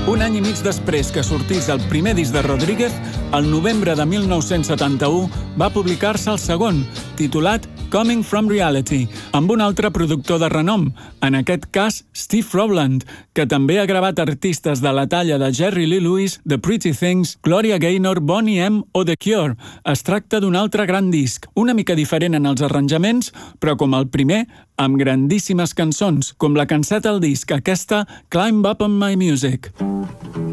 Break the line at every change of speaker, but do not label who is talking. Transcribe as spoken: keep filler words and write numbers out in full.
Un any i mig després que sortís el primer disc de Rodríguez, al novembre de mil nou-cents setanta-u va publicar-se el segon, titulat Coming from Reality, amb un altre productor de renom, en aquest cas Steve Rowland, que també ha gravat artistes de la talla de Jerry Lee Lewis, The Pretty Things, Gloria Gaynor, Boney M o The Cure. Es tracta d'un altre gran disc, una mica diferent en els arranjaments, però com el primer, amb grandíssimes cançons, com la que enceta el disc, aquesta Climb Up on My Music.